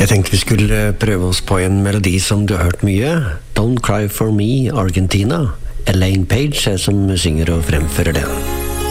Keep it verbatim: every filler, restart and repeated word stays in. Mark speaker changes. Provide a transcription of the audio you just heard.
Speaker 1: Jeg tenkte vi skulle prøve oss på en melodi som du har hørt mye. Don't Cry For Me, Argentina. Elaine Page er som synger og fremfører den.